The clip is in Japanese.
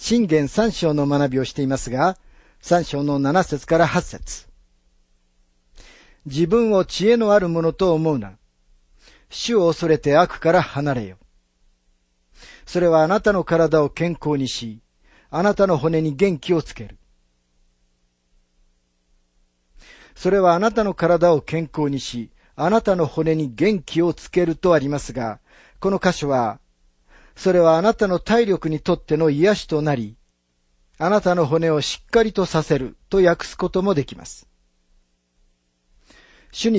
箴言3章の学びをしていますが、3章の7節から8節。自分を知恵のあるものと思うな。主を恐れて悪から離れよ。それはあなたの体を健康にし、あなたの骨に元気をつける。それはあなたの体を健康にし、あなたの骨に元気をつけるとありますが、この箇所は、それはあなたの体力にとっての癒しとなり、あなたの骨をしっかりとさせると訳すこともできます。主に